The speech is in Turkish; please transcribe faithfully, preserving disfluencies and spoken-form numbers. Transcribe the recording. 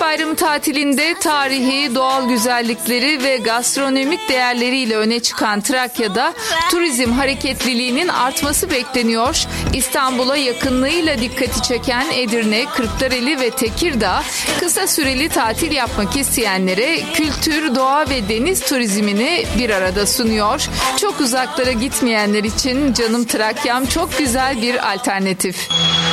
Bayramı tatilinde tarihi, doğal güzellikleri ve gastronomik değerleriyle öne çıkan Trakya'da turizm hareketliliğinin artması bekleniyor. İstanbul'a yakınlığıyla dikkati çeken Edirne, Kırklareli ve Tekirdağ kısa süreli tatil yapmak isteyenlere kültür, doğa ve deniz turizmini bir arada sunuyor. Çok uzaklara gitmeyenler için Canım Trakya'm çok güzel bir alternatif.